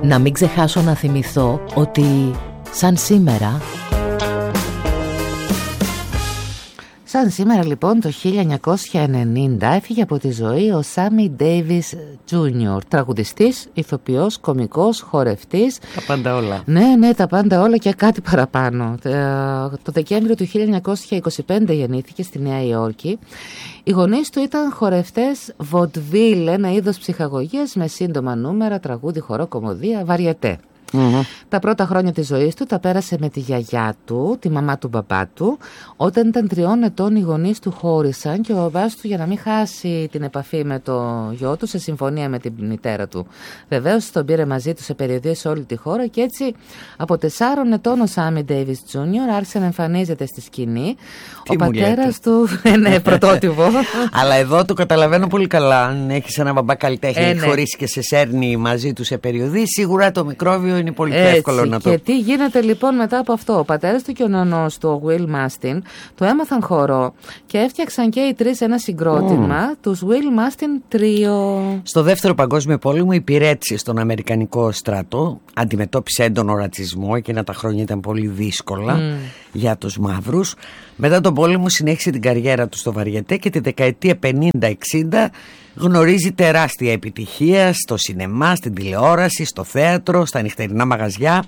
Να μην ξεχάσω να θυμηθώ ότι σαν σήμερα λοιπόν το 1990 έφυγε από τη ζωή ο Σάμι Ντέιβις Τζούνιορ, τραγουδιστής, ηθοποιός, κωμικός, χορευτής. Τα πάντα όλα. Ναι, τα πάντα όλα και κάτι παραπάνω. Το Δεκέμβριο του 1925 γεννήθηκε στη Νέα Υόρκη. Οι γονείς του ήταν χορευτές βοντβίλ, ένα είδος ψυχαγωγίας με σύντομα νούμερα, τραγούδι, χορό, κομμωδία, βαριετέ. Τα πρώτα χρόνια της ζωής του τα πέρασε με τη γιαγιά του, τη μαμά του μπαμπά του. Όταν ήταν 3 ετών οι γονείς του χώρισαν και ο μπαμπάς του, για να μην χάσει την επαφή με το γιο του, σε συμφωνία με την μητέρα του, βεβαίως τον πήρε μαζί του σε περιοδίες σε όλη τη χώρα και έτσι από 4 ετών ο Σάμι Ντέιβις Τζούνιορ άρχισε να εμφανίζεται στη σκηνή. Ο πατέρας του, ναι, πρωτότυπο. Αλλά εδώ το καταλαβαίνω πολύ καλά. Αν έχεις ένα μπαμπά καλλιτέχνη, έχει χωρίσει και σε σέρνει μαζί του σε περιοδίες, σίγουρα το μικρόβιο είναι πολύ πιο εύκολο να το... Και τι γίνεται λοιπόν μετά από αυτό? Ο πατέρας του και ο νονός του, ο Will Mastin, του έμαθαν χορό και έφτιαξαν και οι τρεις ένα συγκρότημα, τους Will Mastin Trio. Στο δεύτερο παγκόσμιο πόλεμο υπηρέτησε στον Αμερικανικό στρατό, αντιμετώπισε έντονο ρατσισμό, εκείνα τα χρόνια ήταν πολύ δύσκολα για τους μαύρους. Μετά τον πόλεμο συνέχισε την καριέρα του στο βαριετέ και τη δεκαετία 50-60 γνωρίζει τεράστια επιτυχία στο σινεμά, στην τηλεόραση, στο θέατρο, στα νυχτερινά μαγαζιά.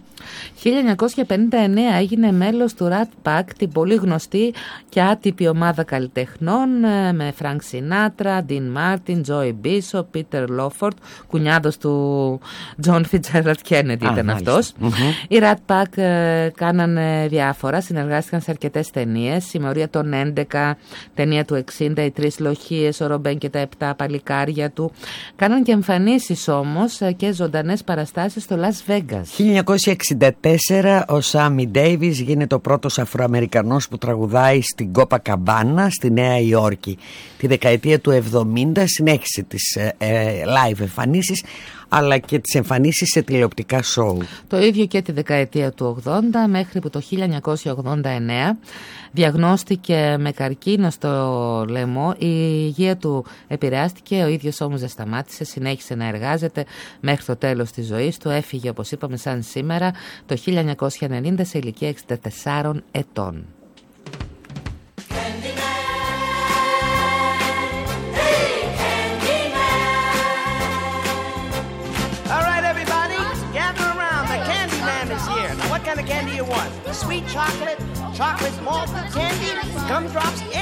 1959 έγινε μέλος του Rat Pack, την πολύ γνωστή και άτυπη ομάδα καλλιτεχνών με Frank Sinatra, Dean Martin, Joey Bishop, Peter Lawford, κουνιάδος του John Fitzgerald Kennedy ήταν αυτός. Οι Rat Pack κάνανε διάφορα, συνεργάστηκαν σε αρκετές ταινίες, Συμμορία των 11, ταινία του 60, οι 3 λοχίες, ο Ρομπέν και τα 7 παλικάρια του. Κάναν και εμφανίσεις όμως και ζωντανές παραστάσεις στο Las Vegas. 1964 ο Σάμι Ντέιβις γίνεται ο πρώτος Αφροαμερικανός που τραγουδάει στην Κόπακαμπάνα στη Νέα Υόρκη. Τη δεκαετία του 70 συνέχισε τις live εμφανίσεις αλλά και τις εμφανίσεις σε τηλεοπτικά σόου. Το ίδιο και τη δεκαετία του 80 μέχρι που το 1989 διαγνώστηκε με καρκίνο στο λαιμό. Η υγεία του επηρεάστηκε, ο ίδιος όμως δεν σταμάτησε, συνέχισε να εργάζεται μέχρι το τέλος της ζωής του. Έφυγε, όπως είπαμε, σαν σήμερα το 1990 σε ηλικία 64 ετών. What kind of candy you want? Sweet chocolate, chocolate malt candy, gumdrops,